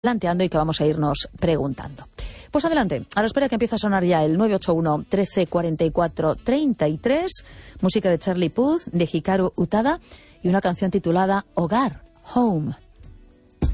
planteando y que vamos a irnos preguntando. Pues adelante, a la espera que empiece a sonar ya el 981 13 44 33, música de Charlie Puth, de Hikaru Utada y una canción titulada Hogar, Home.